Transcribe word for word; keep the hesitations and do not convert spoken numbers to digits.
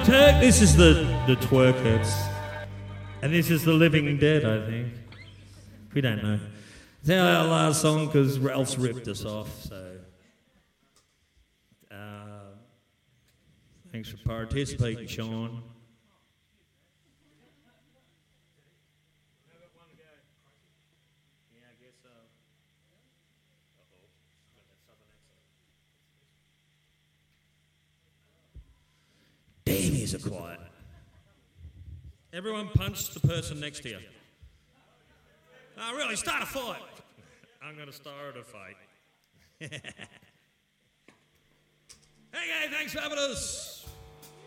Turk, this is the, the Twerkers. And this is the Living Dead, I think. We don't know. It's our last song because Ralph's ripped us off, so... Uh, thanks for participating, Sean. Damn, he's a quiet. Everyone punch the person next to you. Oh, really? Start a fight. I'm going to start a fight. Hey, guys, thanks for having us.